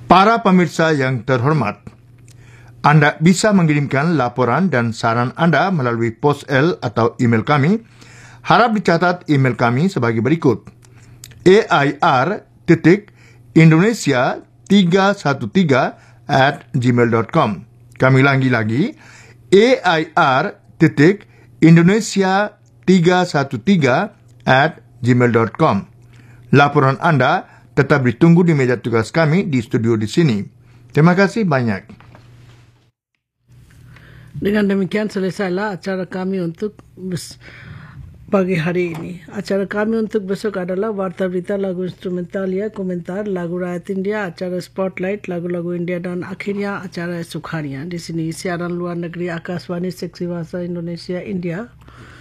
Para pemirsa yang terhormat, Anda bisa mengirimkan laporan dan saran Anda melalui pos L atau email kami. Harap dicatat email kami sebagai berikut: air.indonesia313@gmail.com. Kami ulangi lagi, air.indonesia313@gmail.com. Laporan Anda tetap ditunggu di meja tugas kami di studio di sini. Terima kasih banyak. Dengan demikian selesailah acara kami untuk pagi hari ini. Acara kami untuk besok adalah Warta Berita, lagu instrumental ya, komentar, lagu rakyat India, acara Spotlight, lagu-lagu India, dan akhirnya acara Esok Harian. Di sini siaran luar negeri Akaswani Seksi Bahasa Indonesia India.